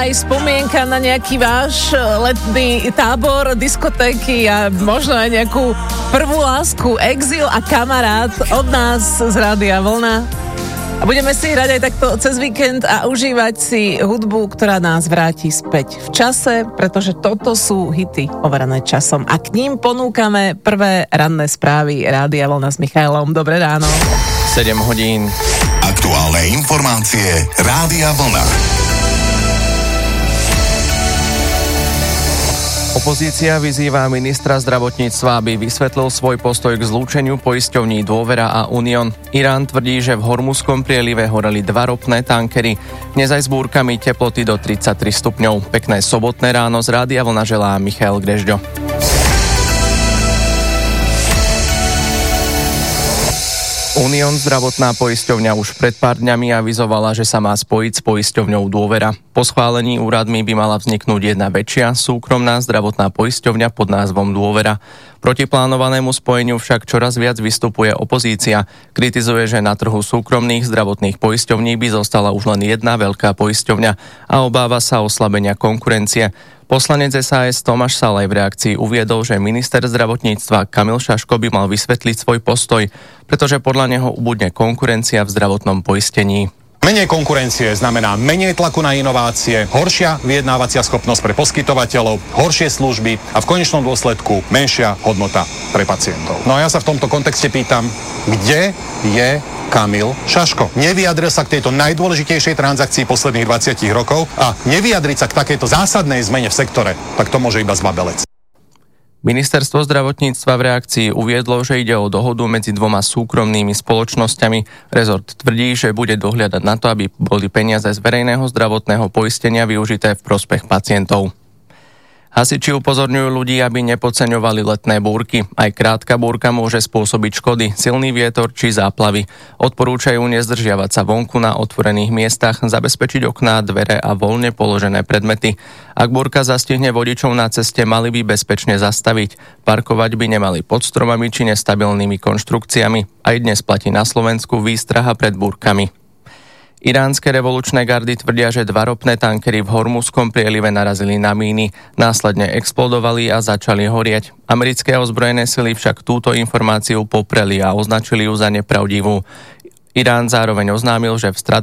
aj spomienka na nejaký váš letný tábor, diskotéky a možno aj nejakú prvú lásku, exil a kamarát od nás z Rádia Vlna. A budeme si hrať aj takto cez víkend a užívať si hudbu, ktorá nás vráti späť v čase, pretože toto sú hity overené časom. A k ním ponúkame prvé ranné správy Rádia Vlna s Michailom. Dobré ráno. 7 hodín. Aktuálne informácie Rádia Vlna. Opozícia vyzýva ministra zdravotníctva, aby vysvetlil svoj postoj k zlúčeniu poisťovní Dôvera a Unión. Irán tvrdí, že v Hormuzskom prielive horeli 2 ropné tankery. Dnes aj s búrkami teploty do 33 stupňov. Pekné sobotné ráno z Rádia Vlna želá Michail Grežďo. Unión zdravotná poisťovňa už pred pár dňami avizovala, že sa má spojiť s poisťovňou Dôvera. Po schválení úradmi by mala vzniknúť jedna väčšia súkromná zdravotná poisťovňa pod názvom Dôvera. Proti plánovanému spojeniu však čoraz viac vystupuje opozícia. Kritizuje, že na trhu súkromných zdravotných poisťovní by zostala už len jedna veľká poisťovňa a obáva sa oslabenia konkurencie. Poslanec SAS Tomáš Salaj v reakcii uviedol, že minister zdravotníctva Kamil Šaško by mal vysvetliť svoj postoj, pretože podľa neho ubudne konkurencia v zdravotnom poistení. Menej konkurencie znamená menej tlaku na inovácie, horšia vyjednávacia schopnosť pre poskytovateľov, horšie služby a v konečnom dôsledku menšia hodnota pre pacientov. No a ja sa v tomto kontexte pýtam, kde je Kamil Šaško? Nevyjadril sa k tejto najdôležitejšej transakcii posledných 20 rokov a nevyjadriť sa k takejto zásadnej zmene v sektore, tak to môže iba zbabelec. Ministerstvo zdravotníctva v reakcii uviedlo, že ide o dohodu medzi 2 súkromnými spoločnosťami. Rezort tvrdí, že bude dohliadať na to, aby boli peniaze z verejného zdravotného poistenia využité v prospech pacientov. Hasiči upozorňujú ľudí, aby nepodceňovali letné búrky. Aj krátka búrka môže spôsobiť škody, silný vietor či záplavy. Odporúčajú nezdržiavať sa vonku na otvorených miestach, zabezpečiť okná, dvere a voľne položené predmety. Ak búrka zastihne vodičov na ceste, mali by bezpečne zastaviť. Parkovať by nemali pod stromami či nestabilnými konštrukciami. Aj dnes platí na Slovensku výstraha pred búrkami. Iránske revolučné gardy tvrdia, že 2 ropné tankery v Hormuzskom prielive narazili na míny, následne explodovali a začali horieť. Americké ozbrojené sily však túto informáciu popreli a označili ju za nepravdivú. Irán zároveň oznámil, že v